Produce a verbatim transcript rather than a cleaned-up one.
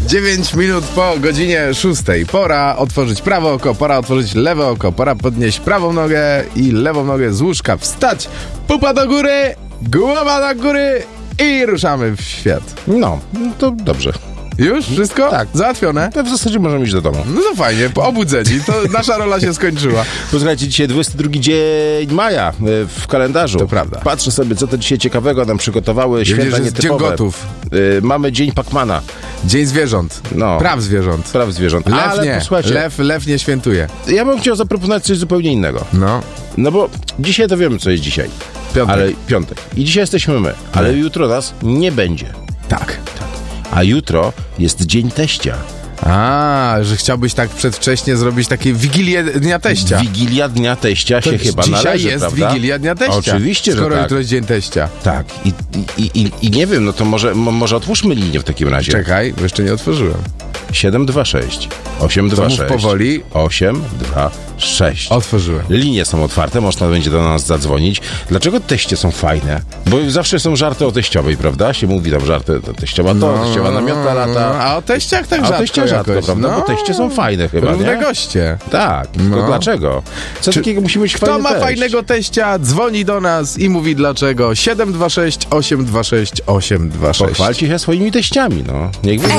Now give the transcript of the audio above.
dziewięć minut po godzinie szóstej. Pora otworzyć prawe oko, pora otworzyć lewe oko, pora podnieść prawą nogę i lewą nogę z łóżka, wstać, pupa do góry, głowa do góry i ruszamy w świat. No, to dobrze. Już? Wszystko? Tak. Załatwione? To w zasadzie możemy iść do domu. No to fajnie, obudzeni, to nasza rola się skończyła. Posłuchajcie, dzisiaj dwudziesty drugi dzień maja w kalendarzu. To prawda. Patrzę sobie, co to dzisiaj ciekawego nam przygotowały święta Wiesz, że jest nietypowe. Dzień Gotów. Y, mamy Dzień Pacmana. Dzień zwierząt. No. Praw zwierząt. Praw zwierząt. Lew Ale nie. posłuchajcie, Lew, lew nie świętuje. ja bym chciał zaproponować coś zupełnie innego. No. No bo dzisiaj to wiemy, co jest dzisiaj. Piątek. Ale piątek. I dzisiaj jesteśmy my. Ale jutro nas nie będzie. Tak. A jutro jest Dzień Teścia. A, że chciałbyś tak przedwcześnie zrobić takie Wigilię Dnia Teścia. Wigilia Dnia Teścia To się chyba dzisiaj należy, jest prawda? Wigilia Dnia Teścia. Oczywiście, że Skoro tak. jutro jest Dzień Teścia. Tak. I, i, i, I nie wiem, no to może, mo, może otwórzmy linię w takim razie. Czekaj, bo jeszcze nie otworzyłem. siedem dwa sześć osiem dwa mów sześć powoli. osiem dwa sześć. Otworzyłem. Linie są otwarte, można będzie do nas zadzwonić. Dlaczego teście są fajne? Bo zawsze są żarty o teściowej, prawda? Się mówi tam żarty, to teściowa to, No, teściowa namiota lata. A o teściach tak A o rzadko teściach rzadko, jakoś. prawda? No. Bo teście są fajne chyba, Równe nie? goście. Tak, No. to dlaczego? Co Czy- takiego musi być Kto fajny ma teść? fajnego teścia, dzwoni do nas i mówi dlaczego. siedem dwa sześć osiem dwa sześć osiem dwa sześć. Pochwalcie się swoimi teściami, no. Niech wy